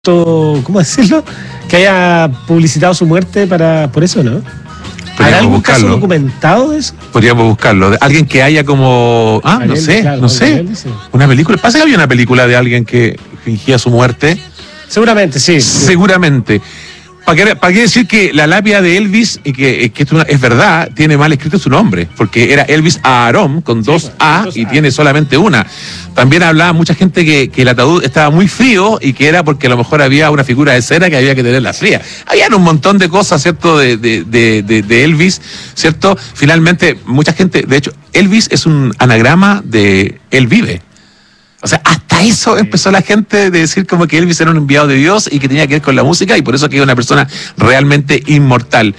¿cómo decirlo? Que haya publicitado su muerte por eso, ¿no? ¿Habrá algún caso documentado de eso? Podríamos buscarlo. Alguien que haya como... no sé, claro, no sé. Una película. ¿Pasa que había una película de alguien que fingía su muerte? Seguramente, sí. Seguramente. ¿Para qué decir que la lápida de Elvis, y que esto es verdad, tiene mal escrito su nombre? Porque era Elvis Aaron, con dos A, y tiene solamente una. También hablaba mucha gente que el ataúd estaba muy frío y que era porque a lo mejor había una figura de cera que había que tenerla fría. Habían un montón de cosas, ¿cierto?, de Elvis, ¿cierto? Finalmente, mucha gente... De hecho, Elvis es un anagrama de Él vive. O sea, hasta eso empezó la gente de decir como que Elvis era un enviado de Dios y que tenía que ver con la música, y por eso que es una persona realmente inmortal.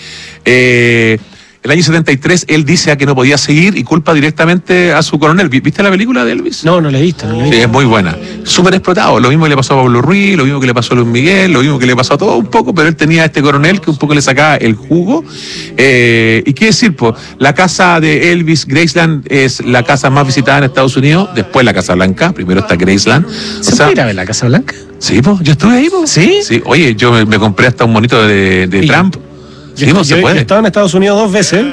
El año 73 él dice que no podía seguir y culpa directamente a su coronel. ¿Viste la película de Elvis? No la he visto. Sí, es muy buena. Súper explotado. Lo mismo que le pasó a Pablo Ruiz, lo mismo que le pasó a Luis Miguel, lo mismo que le pasó a todo un poco, pero él tenía a este coronel que un poco le sacaba el jugo. ¿Y qué decir? Pues la casa de Elvis, Graceland, es la casa más visitada en Estados Unidos, después la Casa Blanca, primero está Graceland. ¿Se puede ir a ver la Casa Blanca? Sí, pues, yo estuve ahí, pues. ¿Sí? Sí. Oye, yo me compré hasta un monito de Trump. Yo he estado en Estados Unidos 2 veces,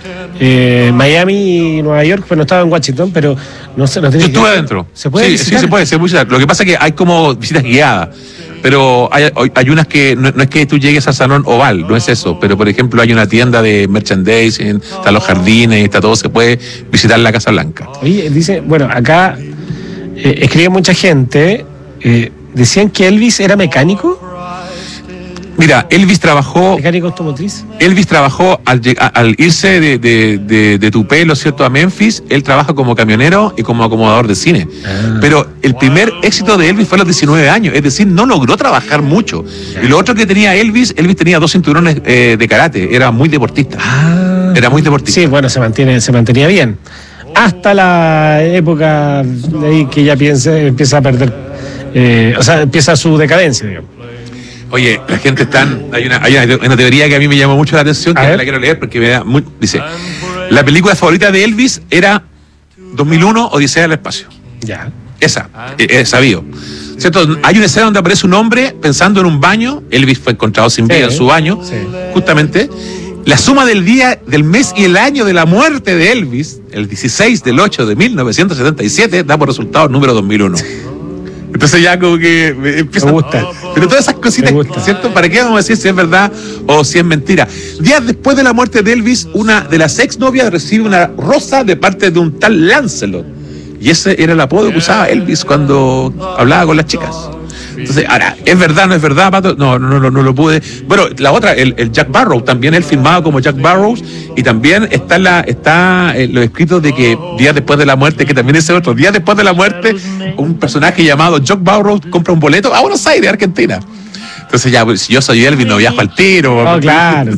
Miami y Nueva York, pero no estaba en Washington, pero no sé. Yo estuve adentro. ¿Se puede visitar? Sí, se puede visitar. Lo que pasa es que hay como visitas guiadas, pero hay unas que no es que tú llegues al Salón Oval, no es eso, pero por ejemplo hay una tienda de merchandising, están los jardines, está todo, se puede visitar la Casa Blanca. Oye, dice, bueno, acá escribe mucha gente, decían que Elvis era mecánico. Mira, Elvis trabajó... ¿Mecánico automotriz? Elvis trabajó al irse de Tupelo, ¿cierto?, a Memphis. Él trabaja como camionero y como acomodador de cine. Pero el primer éxito de Elvis fue a los 19 años, es decir, no logró trabajar mucho. Y lo otro que tenía Elvis tenía 2 cinturones de karate, era muy deportista. Era muy deportista. Sí, bueno, se mantenía bien. Hasta la época de ahí que ya empieza a perder, empieza su decadencia, digamos. Oye, la gente hay una teoría que a mí me llamó mucho la atención, que la quiero leer porque dice, la película favorita de Elvis era 2001, Odisea del Espacio. Ya. Esa, es sabido. ¿Cierto? Hay una escena donde aparece un hombre pensando en un baño. Elvis fue encontrado sin vida en su baño, justamente. La suma del día, del mes y el año de la muerte de Elvis, el 16 del 8 de 1977, da por resultado el número 2001. Entonces ya como que empieza... Me gusta. Pero todas esas cositas, ¿cierto? ¿Para qué vamos a decir si es verdad o si es mentira? Días después de la muerte de Elvis, una de las exnovias recibe una rosa de parte de un tal Lancelot. Y ese era el apodo que usaba Elvis cuando hablaba con las chicas. Entonces, ahora, ¿es verdad o no es verdad, Pato? No lo pude. Bueno, la otra, el Jack Barrow, también él firmaba como Jack Barrows, y también está los escritos de que días después de la muerte, que también ese otro, días después de la muerte, un personaje llamado Jack Barrow compra un boleto a Buenos Aires, Argentina. Entonces ya, pues, si yo soy Elvis, no viajo al tiro. Claro.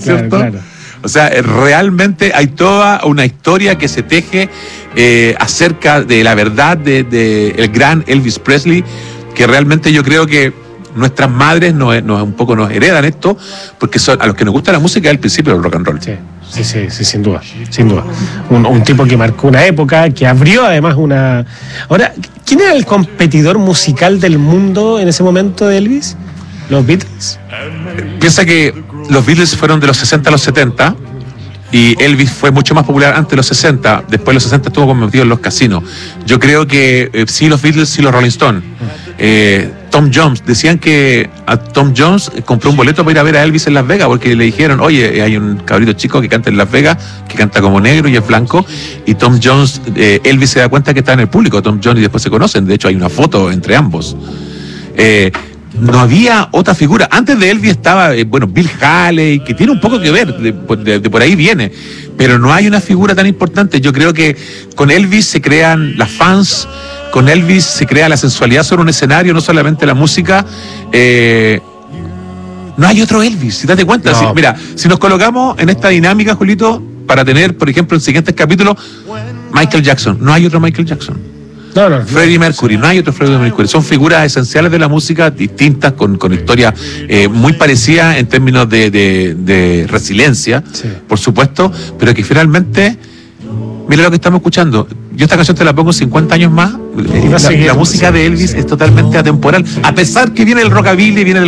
O sea, realmente hay toda una historia que se teje acerca de la verdad de el gran Elvis Presley, que realmente yo creo que nuestras madres nos heredan esto, porque son a los que nos gusta la música es el principio del rock and roll. Sí, sin duda. Un tipo que marcó una época, que abrió además una... Ahora, ¿quién era el competidor musical del mundo en ese momento de Elvis? ¿Los Beatles? Piensa que los Beatles fueron de los 60 a los 70, y Elvis fue mucho más popular antes de los 60. Después de los 60 estuvo metido en los casinos. Yo creo que sí los Beatles, sí los Rolling Stones. Tom Jones, decían que a Tom Jones compró un boleto para ir a ver a Elvis en Las Vegas, porque le dijeron, oye, hay un cabrito chico que canta en Las Vegas, que canta como negro y es blanco, y Tom Jones, Elvis se da cuenta que está en el público, Tom Jones, y después se conocen. De hecho hay una foto entre ambos. No había otra figura. Antes de Elvis estaba, Bill Haley, que tiene un poco que ver, de por ahí viene, pero no hay una figura tan importante. Yo creo que con Elvis se crean las fans, con Elvis se crea la sensualidad sobre un escenario, no solamente la música. No hay otro Elvis, si te das cuenta. No. Mira, si nos colocamos en esta dinámica, Julito, para tener, por ejemplo, en siguientes capítulos, Michael Jackson, no hay otro Michael Jackson. Freddie Mercury, no hay otro Freddie Mercury. Son figuras esenciales de la música, distintas, con historias muy parecidas en términos de resiliencia, por supuesto, pero que finalmente, mira lo que estamos escuchando. yo esta canción te la pongo 50 años más. va a seguir. La música de Elvis es totalmente atemporal. A pesar que viene el rockabilly, viene el